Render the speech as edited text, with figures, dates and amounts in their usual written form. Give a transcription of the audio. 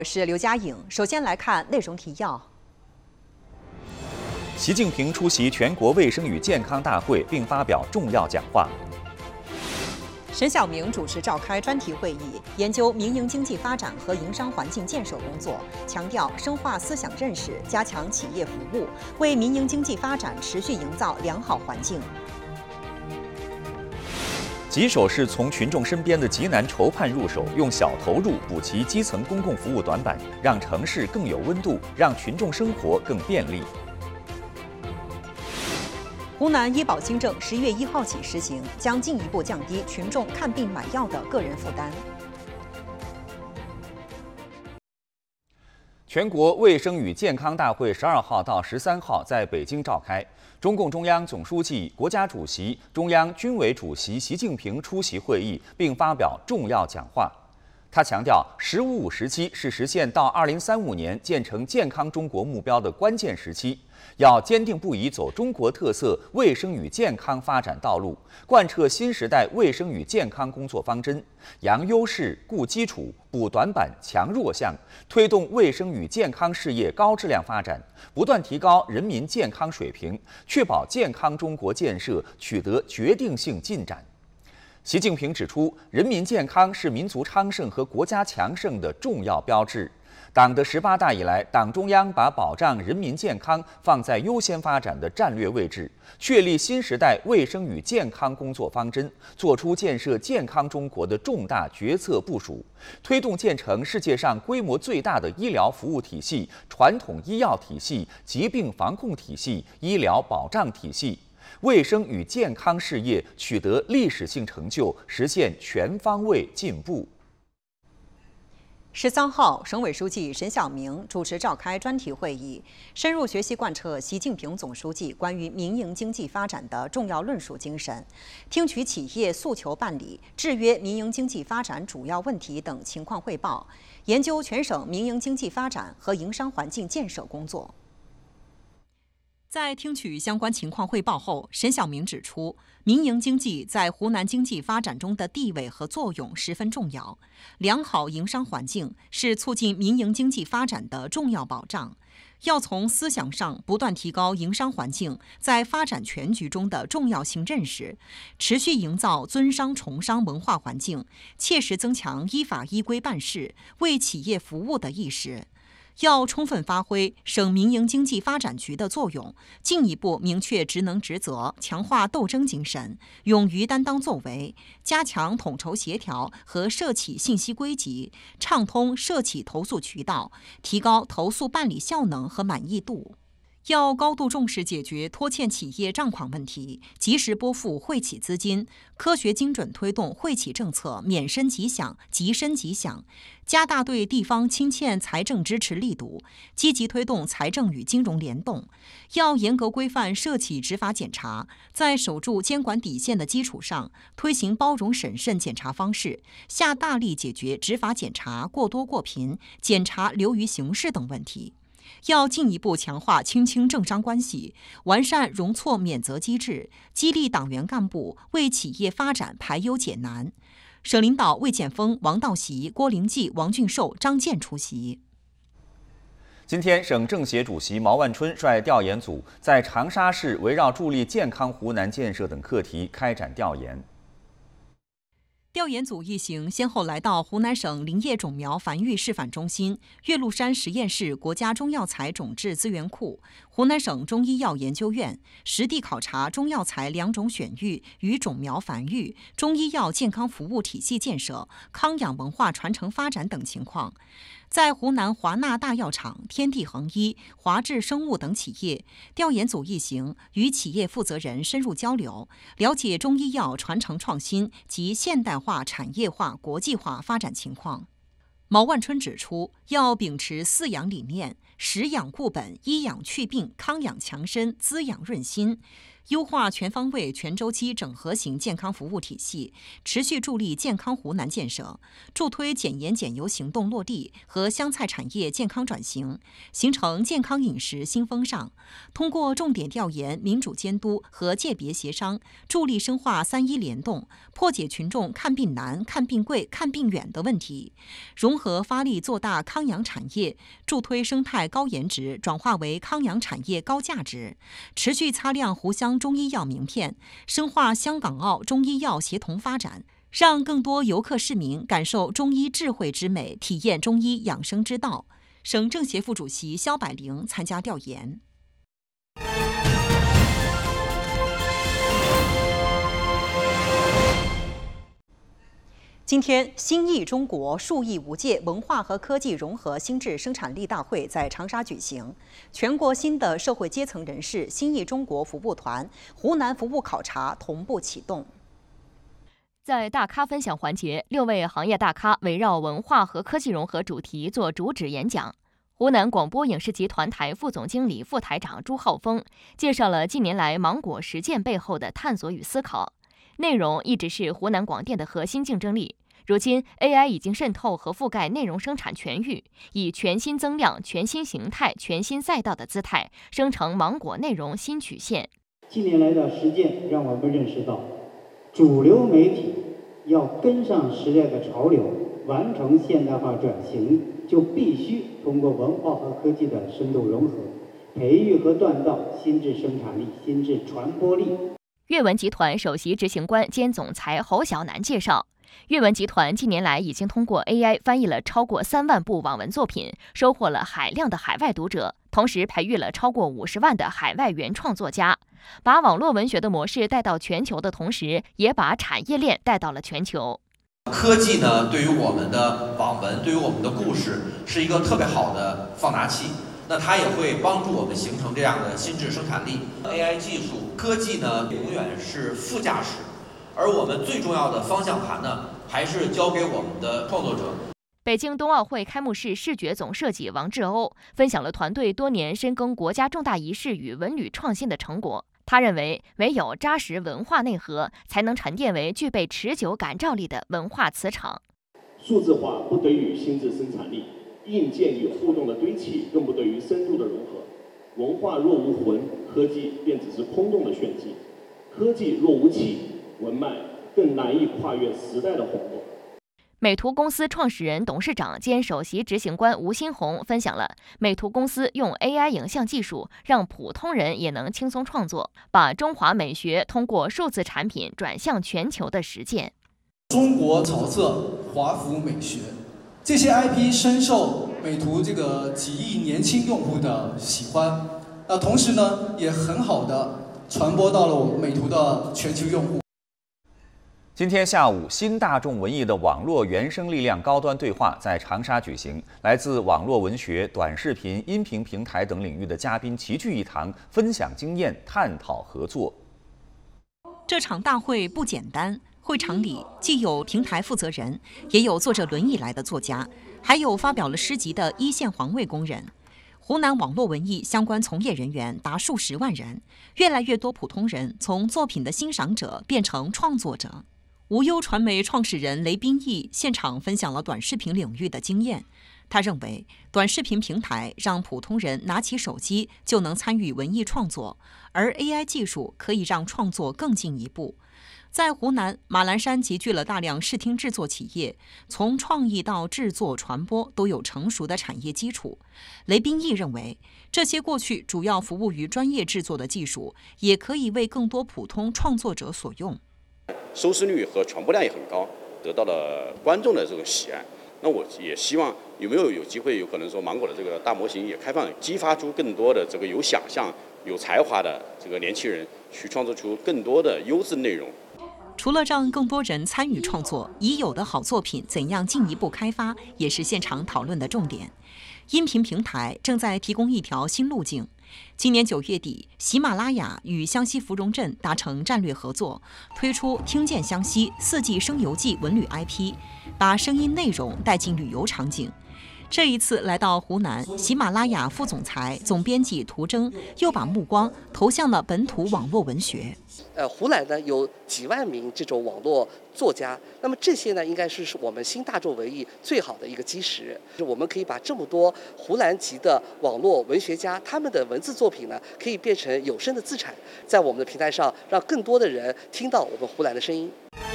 我是刘佳颖，首先来看内容提要。 习近平出席全国卫生与健康大会并发表重要讲话。 沈晓明主持召开专题会议，研究民营经济发展和营商环境建设工作，强调深化思想认识，加强企业服务，为民营经济发展持续营造良好环境。 吉首是从群众身边的急难筹盼入手，用小投入补齐基层公共服务短板，让城市更有温度，让群众生活更便利。 湖南医保新政11月1号起实行，将进一步降低群众看病买药的个人负担。 全国卫生与健康大会12号到13号在北京召开，中共中央总书记、国家主席、中央军委主席习近平出席会议并发表重要讲话。他强调，“15+5”时期是实现到2035年建成健康中国目标的关键时期，要坚定不移走中国特色卫生与健康发展道路，贯彻新时代卫生与健康工作方针，扬优势、固基础、补短板、强弱项，推动卫生与健康事业高质量发展，不断提高人民健康水平，确保健康中国建设取得决定性进展。习近平指出，人民健康是民族昌盛和国家强盛的重要标志。党的18大以来，党中央把保障人民健康放在优先发展的战略位置，确立新时代卫生与健康工作方针，作出建设健康中国的重大决策部署，推动建成世界上规模最大的医疗服务体系、传统医药体系、疾病防控体系、医疗保障体系。卫生与健康事业取得历史性成就，实现全方位进步。 13号，省委书记沈晓明主持召开专题会议，深入学习贯彻习近平总书记关于民营经济发展的重要论述精神，听取企业诉求办理、制约民营经济发展主要问题等情况汇报，研究全省民营经济发展和营商环境建设工作。在听取相关情况汇报后，沈晓明指出，民营经济在湖南经济发展中的地位和作用十分重要，良好营商环境是促进民营经济发展的重要保障。要从思想上不断提高营商环境在发展全局中的重要性认识，持续营造尊商崇商文化环境，切实增强依法依规办事、为企业服务的意识。要充分发挥省民营经济发展局的作用，进一步明确职能职责，强化斗争精神，勇于担当作为，加强统筹协调和社企信息归集，畅通社企投诉渠道，提高投诉办理效能和满意度。要高度重视解决拖欠企业账款问题，及时拨付惠企资金，科学精准推动惠企政策免申即享、即申即享，加大对地方倾欠财政支持力度，积极推动财政与金融联动。要严格规范社企执法检查，在守住监管底线的基础上，推行包容审慎检查方式，下大力解决执法检查过多过频、检查流于形式等问题。要进一步强化亲清政商关系，完善容错免责机制，激励党员干部为企业发展排忧解难。省领导魏建峰、王道习、郭灵济、王俊寿、张健出席。 今天，省政协主席毛万春率调研组在长沙市围绕助力健康湖南建设等课题开展调研。 调研组一行先后来到湖南省林业种苗繁育示范中心、岳麓山实验室国家中药材种质资源库、湖南省中医药研究院，实地考察中药材良种选育与种苗繁育、中医药健康服务体系建设、康养文化传承发展等情况。在湖南华纳大药厂、天地恒医、华智生物等企业，调研组一行与企业负责人深入交流，了解中医药传承创新及现代化产业化国际化发展情况。毛万春指出，要秉持4养理念， 食养固本、医养祛病、康养强身、滋养润心，优化全方位、全周期整合型健康服务体系，持续助力健康湖南建设，助推减盐减油行动落地和湘菜产业健康转型，形成健康饮食新风尚。通过重点调研、民主监督和界别协商，助力深化3医联动，破解群众看病难、看病贵、看病远的问题，融合发力做大康养产业，助推生态高颜值转化为康养产业高价值，持续擦亮湖湘中医药名片，深化湘港澳中医药协同发展，让更多游客市民感受中医智慧之美，体验中医养生之道。省政协副主席肖百灵参加调研。今天，新艺中国数艺无界文化和科技融合新质生产力大会在长沙举行。全国新的社会阶层人士新艺中国服务团湖南服务考察同步启动。 在大咖分享环节，6位行业大咖围绕文化和科技融合主题做主旨演讲。湖南广播影视集团台副总经理、副台长朱浩峰介绍了近年来芒果实践背后的探索与思考。内容一直是湖南广电的核心竞争力。如今 AI 已经渗透和覆盖内容生产全域，以全新增量、全新形态、全新赛道的姿态，生成芒果内容新曲线。 近年来的实践让我们认识到，主流媒体要跟上时代的潮流，完成现代化转型，就必须通过文化和科技的深度融合，培育和锻造新质生产力、新质传播力。 阅文集团首席执行官兼总裁侯小南介绍，阅文集团近年来已经通过 AI 翻译了超过3万部网文作品，收获了海量的海外读者，同时培育了超过50万的海外原创作家。把网络文学的模式带到全球的同时，也把产业链带到了全球。 科技呢，对于我们的网文，对于我们的故事，是一个特别好的放大器。那它也会帮助我们形成这样的新质生产力。AI 技术、科技呢，永远是副驾驶，而我们最重要的方向盘呢，还是交给我们的创作者。 北京冬奥会开幕式视觉总设计王志欧分享了团队多年深耕国家重大仪式与文旅创新的成果。他认为，唯有扎实文化内核，才能沉淀为具备持久感召力的文化磁场。 数字化不等于新质生产力，硬件与互动的堆砌更不等于深度的融合。文化若无魂，科技便只是空洞的炫技；科技若无气，文脉更难以跨越时代的洪流。 美图公司创始人、董事长兼首席执行官吴新红分享了美图公司用 AI 影像技术让普通人也能轻松创作，把中华美学通过数字产品转向全球的实践。 中国草色，华服美学，这些 IP 深受美图这个几亿年轻用户的喜欢，同时呢，也很好的传播到了我们美图的全球用户。 今天下午，新大众文艺的网络原生力量高端对话在长沙举行，来自网络文学、短视频、音频平台等领域的嘉宾齐聚一堂，分享经验，探讨合作。 这场大会不简单，会场里既有平台负责人，也有坐着轮椅来的作家，还有发表了诗集的一线环卫工人。湖南网络文艺相关从业人员达数10万人，越来越多普通人从作品的欣赏者变成创作者。无忧传媒创始人雷斌义现场分享了短视频领域的经验。他认为，短视频平台让普通人拿起手机就能参与文艺创作，而 AI 技术可以让创作更进一步。在湖南，马栏山集聚了大量视听制作企业，从创意到制作、传播都有成熟的产业基础。雷斌义认为，这些过去主要服务于专业制作的技术，也可以为更多普通创作者所用。 收视率和传播量也很高，得到了观众的这种喜爱。那我也希望有机会，有可能说芒果的这个大模型也开放，激发出更多的这个有想象、有才华的这个年轻人，去创作出更多的优质内容。 除了让更多人参与创作，已有的好作品怎样进一步开发，也是现场讨论的重点。音频平台正在提供一条新路径。今年9月底，喜马拉雅与湘西芙蓉镇达成战略合作，推出《听见湘西4季声游记》文旅 IP， 把声音内容带进旅游场景。 这一次来到湖南，喜马拉雅副总裁、总编辑涂征又把目光投向了本土网络文学。 湖南呢有几万名这种网络作家，那么这些呢应该是我们新大众文艺最好的一个基石。我们可以把这么多湖南籍的网络文学家他们的文字作品呢，可以变成有声的资产，在我们的平台上让更多的人听到我们湖南的声音。